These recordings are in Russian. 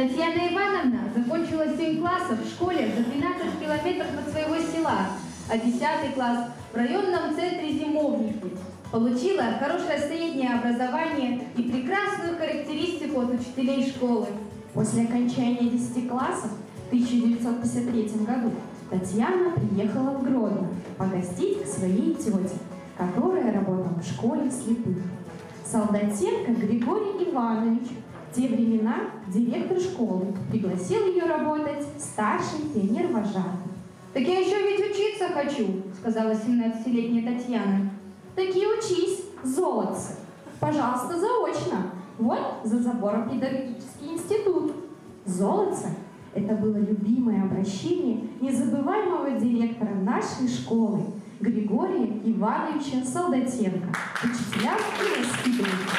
Татьяна Ивановна закончила 7 классов в школе за 12 километров от своего села, а 10 класс в районном центре «Зимовники». Получила хорошее среднее образование и прекрасную характеристику от учителей школы. После окончания 10 классов в 1953 году Татьяна приехала в Гродно погостить к своей тете, которая работала в школе слепых. Солдатенко Григорий Иванович, в те времена директор школы, пригласил ее работать старшей пионер-вожатой. «Так я еще ведь учиться хочу», — сказала 17-летняя Татьяна. «Так и учись, золотце. Пожалуйста, заочно. Вот за забором педагогический институт». Золотце — это было любимое обращение незабываемого директора нашей школы Григория Ивановича Солдатенко, учителям и воспитанникам.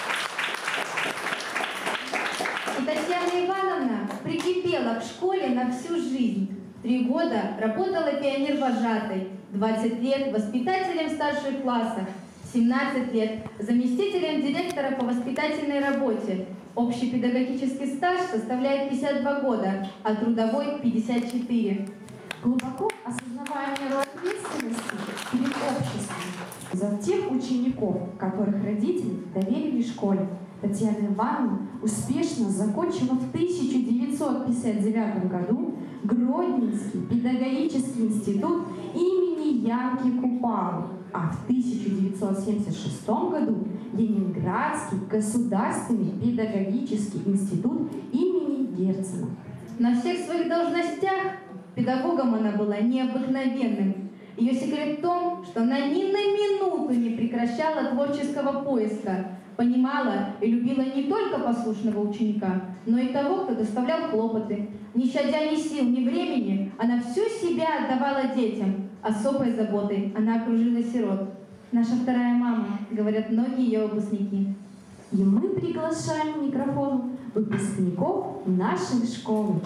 И Татьяна Ивановна прикипела к школе на всю жизнь. 3 года работала пионер-вожатой, 20 лет воспитателем в старших классах, 17 лет заместителем директора по воспитательной работе. Общий педагогический стаж составляет 52 года, а трудовой – 54. Глубоко осознавая меру ответственности перед обществом за тех учеников, которых родители доверили школе, Татьяна Ивановна успешно закончила в 1959 году Гродненский педагогический институт имени Янки Купалы, а в 1976 году Ленинградский государственный педагогический институт имени Герцена. На всех своих должностях педагогом она была необыкновенным. Ее секрет в том, что она ни на минуту не прекращала творческого поиска, понимала и любила не только послушного ученика, но и того, кто доставлял хлопоты. Не щадя ни сил, ни времени, она всю себя отдавала детям. Особой заботой она окружила сирот. «Наша вторая мама», говорят многие ее выпускники. И мы приглашаем к микрофону выпускников нашей школы.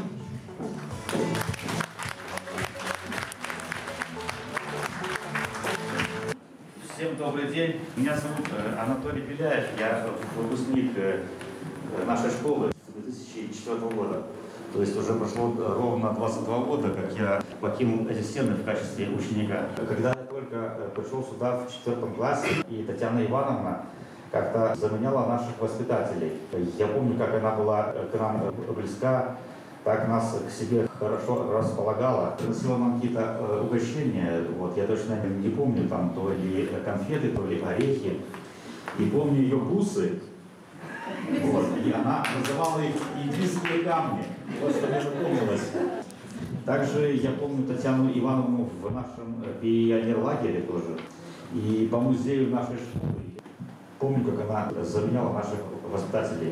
Всем добрый день. Меня зовут Анатолий Беляев. Я выпускник нашей школы 2004 года. То есть уже прошло ровно 22 года, как я покинул эти стены в качестве ученика. Когда я только пришел сюда в 4 классе, и Татьяна Ивановна как-то заменяла наших воспитателей. Я помню, как она была к нам близка, так нас к себе хорошо располагала. Приносила нам какие-то угощения, вот, я точно не помню, там то ли конфеты, то ли орехи. И помню ее бусы, вот, и она называла их «индийские камни». Вот что мне запомнилось. Также я помню Татьяну Ивановну в нашем пионерлагере тоже. И по музею нашей школы. Помню, как она заменяла наших воспитателей.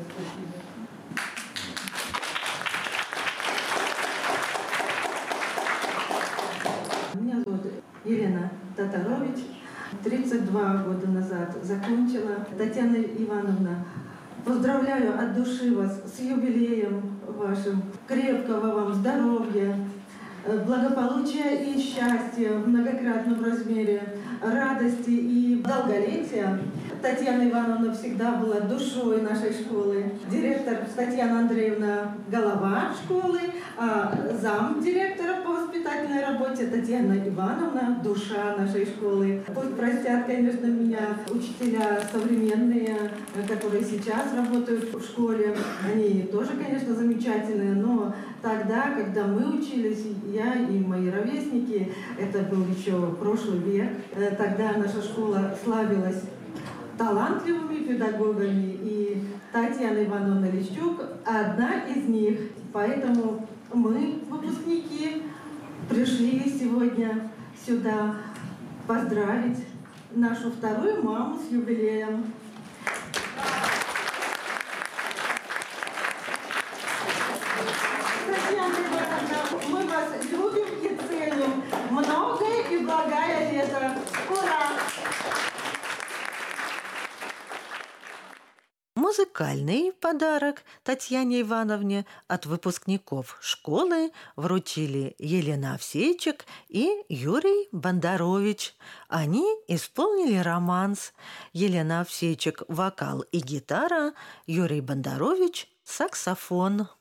Меня зовут Елена Татарович. 32 года назад закончила. Татьяна Ивановна, поздравляю от души вас с юбилеем вашим. Крепкого вам здоровья, благополучия и счастья в многократном размере, радости и долголетия. Татьяна Ивановна всегда была душой нашей школы. Директор Татьяна Андреевна — голова школы, а зам директора по воспитательной работе Татьяна Ивановна — душа нашей школы. Пусть простят, конечно, меня учителя современные, которые сейчас работают в школе. Они тоже, конечно, замечательные, но тогда, когда мы учились, я и мои ровесники, это был еще прошлый век, тогда наша школа славилась талантливыми педагогами, и Татьяна Ивановна Лещук одна из них. Поэтому мы, выпускники, пришли сегодня сюда поздравить нашу вторую маму с юбилеем. Татьяна Ивановна, мы вас любим и ценим. Многое и благое лето. Ура! Музыкальный подарок Татьяне Ивановне от выпускников школы вручили Елена Овсейчик и Юрий Бондарович. Они исполнили романс. Елена Овсейчик – вокал и гитара, Юрий Бондарович саксофон.